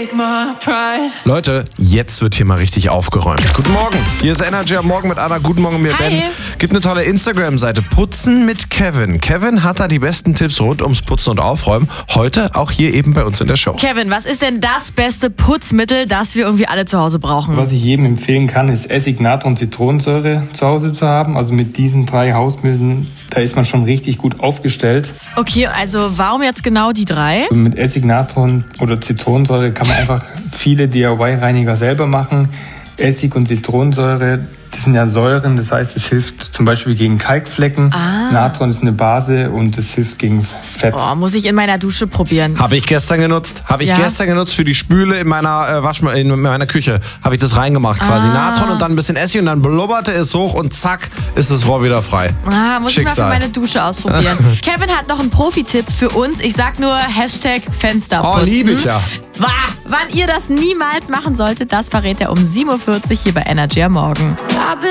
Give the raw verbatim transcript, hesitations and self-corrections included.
take my pride. Leute, jetzt wird hier mal richtig aufgeräumt. Guten Morgen, hier ist Energy am Morgen mit Anna. Guten Morgen mir, Hi. Ben. Gibt eine tolle Instagram-Seite, Putzen mit Kevin. Kevin hat da die besten Tipps rund ums Putzen und Aufräumen. Heute auch hier eben bei uns in der Show. Kevin, was ist denn das beste Putzmittel, das wir irgendwie alle zu Hause brauchen? Was ich jedem empfehlen kann, ist Essig, Natron, Zitronensäure zu Hause zu haben. Also mit diesen drei Hausmitteln, da ist man schon richtig gut aufgestellt. Okay, also warum jetzt genau die drei? Mit Essig, Natron oder Zitronensäure kann man einfach viele D I Y-Reiniger selber machen. Essig und Zitronensäure, das sind ja Säuren, das heißt, es hilft zum Beispiel gegen Kalkflecken. Ah. Natron ist eine Base und es hilft gegen Fett. Oh, muss ich in meiner Dusche probieren. Habe ich gestern genutzt. Habe ich Ja? gestern genutzt für die Spüle in meiner äh, Waschma in meiner Küche. Habe ich das reingemacht quasi. Ah. Natron und dann ein bisschen Essig und dann blubberte es hoch und zack ist das Rohr wieder frei. Ah, muss Schicksal. ich mal für meine Dusche ausprobieren. Kevin hat noch einen Profi-Tipp für uns. Ich sag nur Hashtag Fensterputzen. Oh, liebe ich ja. Wah, wann ihr das niemals machen solltet, das verrät er um sieben Uhr vierzig hier bei Energy am Morgen.